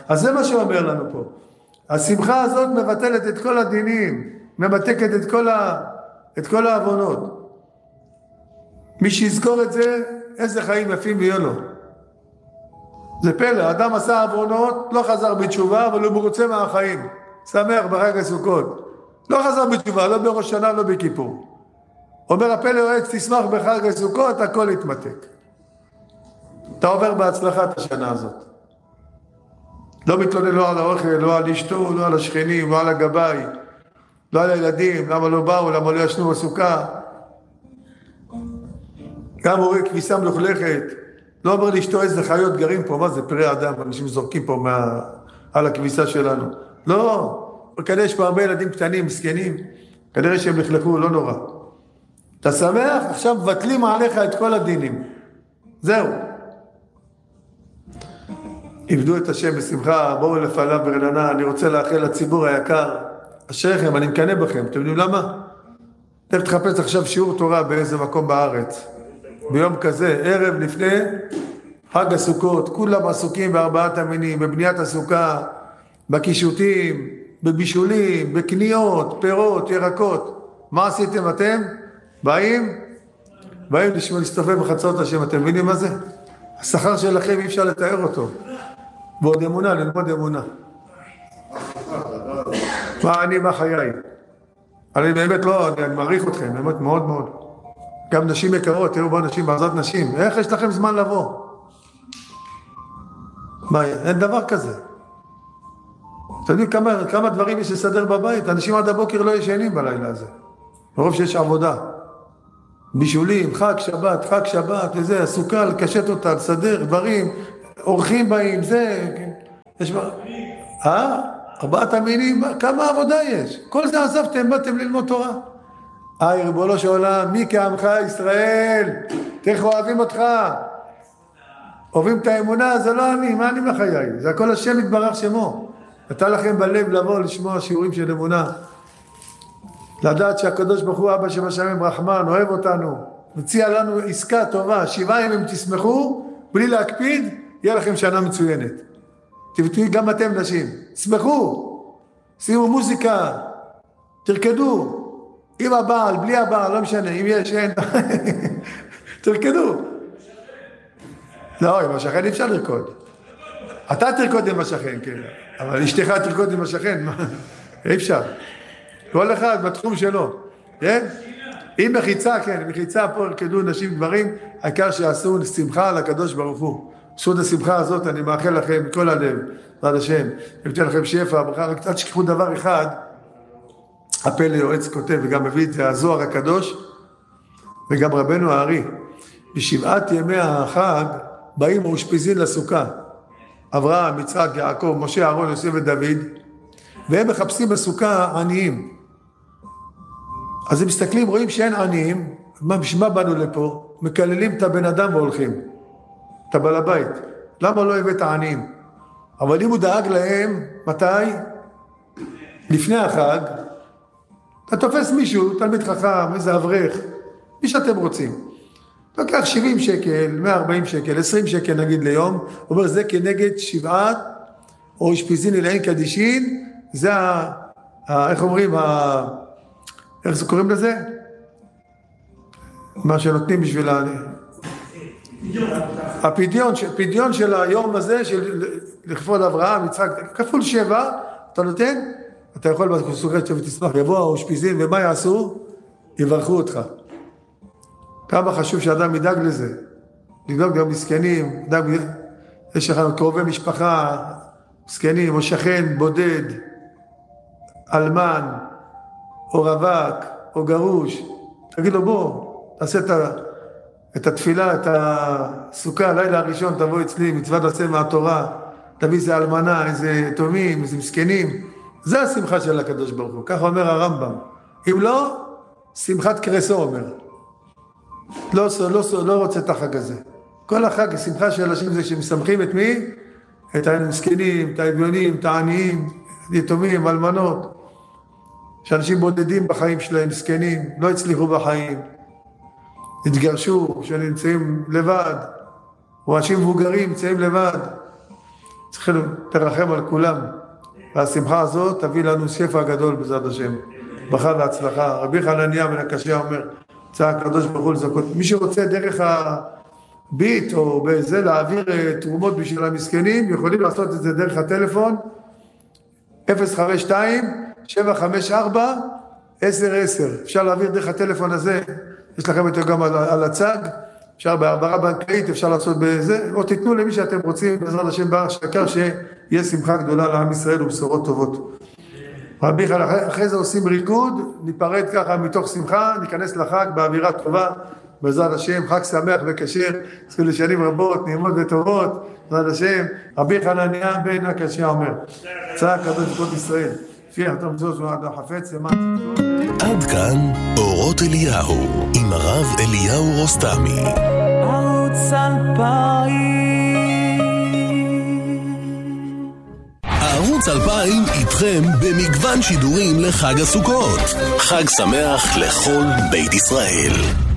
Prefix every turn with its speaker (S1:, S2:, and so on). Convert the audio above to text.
S1: אז זה מה שאומר לנו פה. השמחה הזאת מבטלת את כל הדינים, ממתקת את כל העוונות. מי שיזכור את זה, איזה חיים יפים יהיו לו. זה פלא, אדם עשה עוונות, לא חזר בתשובה, אבל הוא מרוצה מהחיים. שמח בחג הסוכות. לא חזר בתשובה, לא בראש שנה, לא בכיפור. אומר הפלא יועץ, תשמח בחג הסוכות, הכל יתמתק. אתה עובר בהצלחת השנה הזאת. לא מתלונן לא על האוכל, לא על אשתו, לא על השכנים, לא על הגבאי, לא על הילדים, למה לא באו, למה לא ישנו בסוכה. גם רואה כביסה מלוכלכת, לא אומר לאשתו איזה חיות גרים פה, מה זה פרי אדם, אנשים זורקים פה על הכביסה שלנו. לא, כנראה יש פה הרבה ילדים קטנים, מסכנים, כנראה שהם נחלקו, לא נורא. אתה שמח? עכשיו מבטלים עליך את כל הדינים. זהו. עבדו את השם בשמחה, בואו לפעלה ברננה, אני רוצה לאחל לציבור היקר, אשריכם, אני מקנא בכם, אתם יודעים למה? תכף תחפש עכשיו שיעור תורה באיזה מקום בארץ, ביום כזה, ערב לפני חג הסוכות, כולם עסוקים בארבעת המינים, בבניית הסוכה, בקישוטים, בבישולים, בקניות, פירות, ירקות. מה עשיתם אתם? באים להסתובב בחצרות השם, אתם מבינים מה זה? השכר שלכם אי אפשר לתאר אותו. ועוד אמונה, ללמוד אמונה. מה חיי? אני באמת לא, אני מעריך אתכם, באמת מאוד מאוד. גם נשים יקרות, תראו בו נשים, בעזרת נשים. איך יש לכם זמן לבוא? מה, אין דבר כזה. אתם יודעים כמה דברים יש לסדר בבית? אנשים עד הבוקר לא ישנים בלילה הזה. ברוב שיש עבודה. בישולים, חג שבת, וזה, הסוכה, לקשט אותה, לסדר, דברים, אורחים באים, זה, יש מה? ארבעת המינים, כמה עבודה יש? כל זה עזבתם, באתם ללמוד תורה. ריבונו של עולם, מי כעמך ישראל? איך אוהבים אותך? אוהבים את האמונה, זה לא אני, מה אני בחיי? זה הכל השם יתברך שמו. נתן לכם בלב לבוא לשמוע שיעורים של אמונה. לדעת שהקדוש ברוך הוא אבא שבשמיים רחמן, אוהב אותנו, מציע לנו עסקה טובה, 7 ימים תשמחו, בלי להקפיד, יהיה לכם שנה מצוינת. תבטאו גם אתם נשים, שמחו, שימו מוזיקה, תרקדו, עם הבעל, בלי הבעל, לא משנה, אם יש, אין, תרקדו. לא, עם השכן אי אפשר לרקוד. אתה תרקוד עם השכן, כן, אבל אשתך תרקוד עם השכן, אי אפשר. כל אחד בתחום שלו, כן? אם מחיצה, כן, מחיצה פה רקדו נשים גברים, העיקר שיעשו שמחה לקדוש ברוך הוא. סוד השמחה הזאת אני מאחל לכם מכל הלב, בעד השם, מבטא לכם שפע, רק קצת שכחו דבר אחד, הפלא יועץ כותב, וגם מביא את זה הזוהר הקדוש, וגם רבנו הארי, בשבעת ימי החג, באים מאושפיזין לסוכה, אברהם, יצחק, יעקב, משה, אהרון, יוסף ודוד, והם מחפשים בסוכה עניים. אז הם מסתכלים, רואים שאין עניים, בשביל מה באנו לפה? מקללים את הבן אדם והולכים. את הבעל הבית. למה לא הבאת עניים? אבל אם הוא דאג להם, מתי? לפני החג, אתה תופס מישהו, תלמיד חכם, איזה אברך, מי שאתם רוצים. לוקח 70 שקל, 140 שקל, 20 שקל נגיד ליום, אומר זה כנגד 7 או אשפיזין אלוהין קדישין, זה איך אומרים, איך זה קוראים לזה? מה שנותנים בשביל הפדיון של היום הזה, לכבוד אברהם, יצחק, כפול 7, אתה נותן, אתה יכול בסוכרת שתשמח, יבוא האושפיזין, ומה יעשו? יברכו אותך. כמה חשוב שאדם ידאג לזה, לדאוג גם מסכנים, יש לך קרובי משפחה, מסכנים, או שכן בודד, אלמן, או רווק, או גרוש, תגיד לו בוא, תעשה את התפילה, את הסוכה, הלילה הראשון תבוא אצלי, מצוות עשה מהתורה, תביא איזה אלמנה, איזה תומים, איזה מסכנים, זה השמחה של הקדוש ברוך הוא, ככה אומר הרמב"ם. אם לא, שמחת קרסו אומר. לא רוצה את החג הזה. כל החג, השמחה של השם זה שמשמחים את מי? את המסכנים, את האביונים, את העניים, יתומים, אלמנות. שאנשים בודדים בחיים שלהם, מסכנים, לא הצליחו בחיים. התגרשו, שנמצאים לבד. או אנשים מבוגרים נמצאים לבד. צריכים לרחם על כולם. והשמחה הזאת תביא לנו שפע גדול בעזרת השם. ברכה והצלחה. רבי חנניה בן הקשיא אומר, צעק הקדוש ברוך הוא לזכות. מי שרוצה דרך הביט או בזה להעביר תרומות בשביל המסכנים, יכולים לעשות את זה דרך הטלפון 052-754-1010. אפשר להעביר דרך הטלפון הזה, יש לכם אותו גם על הצג, אפשר בהעברה בנקאית, אפשר לעשות בזה, או תיתנו למי שאתם רוצים, בעזרת השם ברוך שקר, שיהיה שמחה גדולה לעם ישראל ובשורות טובות. רבי חנניה, אחרי זה עושים ריקוד, ניפרד ככה מתוך שמחה, ניכנס לחג באווירה טובה, בעזרת השם, חג שמח וכשר, זכו לשנים רבות, נעימות וטובות, בעזרת השם. רבי חנניה בן הקשיא אומר, צעק הקדוש ברוך הוא ישראל, לפי החתום זאת שאדם חפץ למען צדקו.
S2: עד כאן אורות אליהו עם הרב אליהו רוסטמי.
S3: ערוץ 2000.
S2: ערוץ 2000 איתכם במגוון שידורים לחג הסוכות. חג שמח לכל בית ישראל.